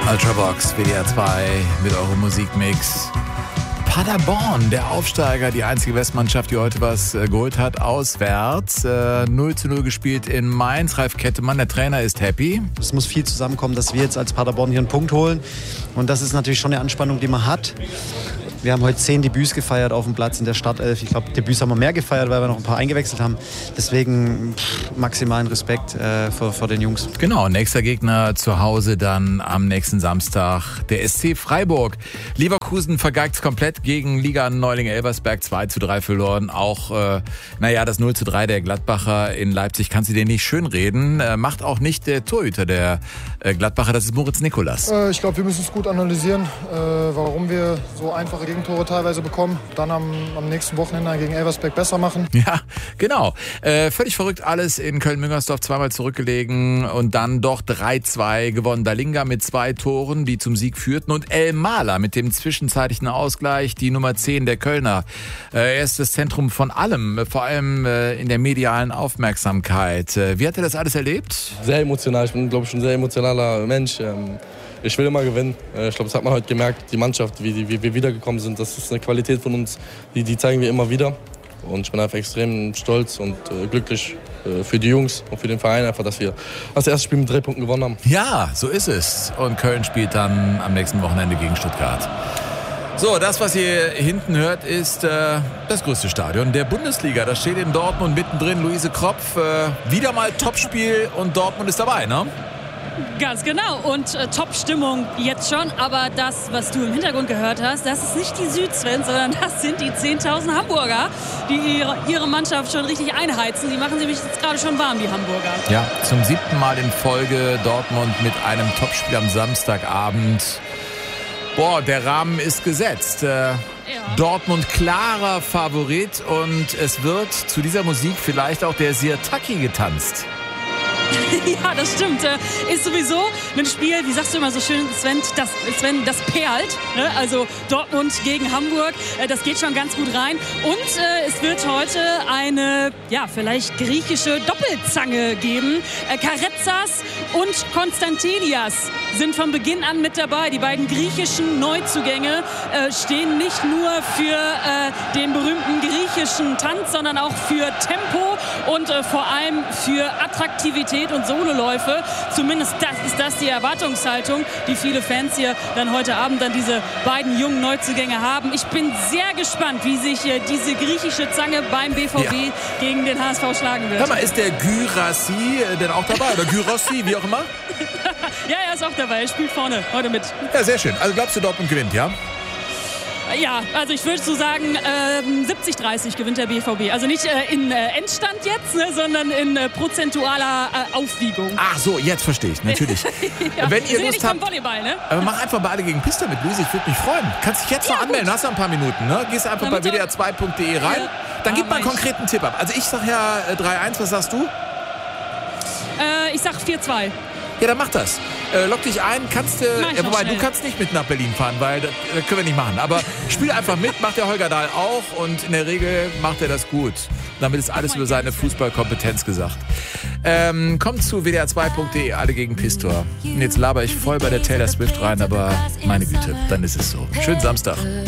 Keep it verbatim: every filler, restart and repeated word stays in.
Ultravox, W D R zwei mit eurem Musikmix. Paderborn, der Aufsteiger, die einzige Westmannschaft, die heute was äh, geholt hat, auswärts. Äh, null zu null gespielt in Mainz. Ralf Kettemann, der Trainer, ist happy. Es muss viel zusammenkommen, dass wir jetzt als Paderborn hier einen Punkt holen. Und das ist natürlich schon eine Anspannung, die man hat. Wir haben heute zehn Debüts gefeiert auf dem Platz in der Startelf. Ich glaube, Debüts haben wir mehr gefeiert, weil wir noch ein paar eingewechselt haben. Deswegen pff, maximalen Respekt äh, vor, vor den Jungs. Genau, nächster Gegner zu Hause dann am nächsten Samstag. Der S C Freiburg. Leverkusen vergeigt es komplett gegen Liga Neuling-Elversberg, zwei zu drei verloren. Auch, äh, naja, das null zu drei der Gladbacher in Leipzig kannst du dir nicht schönreden. Äh, macht auch nicht der Torhüter der äh, Gladbacher, das ist Moritz Nicolas. Äh, ich glaube, wir müssen es gut analysieren, äh, warum wir so einfache Gegentore teilweise bekommen. Dann am, am nächsten Wochenende gegen Elversberg besser machen. Ja, genau. Äh, völlig verrückt alles in Köln-Müngersdorf, zweimal zurückgelegen und dann doch drei zwei gewonnen. Dalinga mit zwei Toren, die zum Sieg führten, und El Mala mit dem zwischenzeitlichen Ausgleich, die Nummer zehn der Kölner. Äh, er ist das Zentrum von allem, vor allem äh, in der medialen Aufmerksamkeit. Äh, wie hat er das alles erlebt? Sehr emotional. Ich bin, glaube ich, ein sehr emotionaler Mensch. Ähm Ich will immer gewinnen. Ich glaube, das hat man heute gemerkt. Die Mannschaft, wie, die, wie wir wiedergekommen sind, das ist eine Qualität von uns, die, die zeigen wir immer wieder. Und ich bin einfach extrem stolz und äh, glücklich äh, für die Jungs und für den Verein, einfach, dass wir das erste Spiel mit drei Punkten gewonnen haben. Ja, so ist es. Und Köln spielt dann am nächsten Wochenende gegen Stuttgart. So, das, was ihr hinten hört, ist äh, das größte Stadion der Bundesliga. Das steht in Dortmund mittendrin. Luise Kropf, äh, wieder mal Topspiel und Dortmund ist dabei, ne? Ganz genau, und äh, Top-Stimmung jetzt schon, aber das, was du im Hintergrund gehört hast, das ist nicht die Süd-Sven, sondern das sind die zehntausend Hamburger, die ihre, ihre Mannschaft schon richtig einheizen. Die machen sie nämlich jetzt gerade schon warm, die Hamburger. Ja, zum siebten Mal in Folge Dortmund mit einem Topspiel am Samstagabend. Boah, der Rahmen ist gesetzt. Äh, ja. Dortmund klarer Favorit, und es wird zu dieser Musik vielleicht auch der Sirtaki getanzt. Ja, das stimmt. Ist sowieso ein Spiel, wie sagst du immer so schön, Sven, das, Sven, das perlt. Ne? Also Dortmund gegen Hamburg, das geht schon ganz gut rein. Und äh, es wird heute eine, ja, vielleicht griechische Doppelzange geben. Äh, Karetsas und Konstantinias sind von Beginn an mit dabei. Die beiden griechischen Neuzugänge äh, stehen nicht nur für äh, den berühmten griechischen Tanz, sondern auch für Tempo und äh, vor allem für Attraktivität und Sololäufe. Zumindest das ist das die Erwartungshaltung, die viele Fans hier dann heute Abend an diese beiden jungen Neuzugänge haben. Ich bin sehr gespannt, wie sich äh, diese griechische Zange beim B V B ja. gegen den H S V schlagen wird. Hör mal, ist der Gyrassi äh, denn auch dabei? Oder Gyrossi, wie auch immer? Ja, er ist auch dabei. Er spielt vorne heute mit. Ja, sehr schön. Also glaubst du, Dortmund gewinnt, ja? Ja, also ich würde so sagen, äh, siebzig dreißig gewinnt der B V B. Also nicht äh, in äh, Endstand jetzt, ne, sondern in äh, prozentualer äh, Aufwiegung. Ach so, jetzt verstehe ich, natürlich. Ja, wenn ihr Lust habt, Volleyball, ne? Aber mach einfach bei Alle gegen Pista mit, Luise, ich würde mich freuen. Kannst dich jetzt ja, noch anmelden, gut. Hast noch ein paar Minuten, ne? Gehst einfach Na, bei w d r zwei punkt d e rein, ja. Dann gib mal einen konkreten Tipp ab. Also ich sag ja äh, drei eins, was sagst du? Äh, ich sag vier zwei. Ja, dann mach das. Äh, log dich ein, kannst du, äh, ja, wobei du kannst nicht mit nach Berlin fahren, weil das, das können wir nicht machen. Aber spiel einfach mit, macht der Holger Dahl auch, und in der Regel macht er das gut. Damit ist alles über seine Fußballkompetenz gesagt. Ähm, kommt zu w d r zwei punkt d e, Alle gegen Pistor. Und jetzt laber ich voll bei der Taylor Swift rein, aber meine Güte, dann ist es so. Schönen Samstag.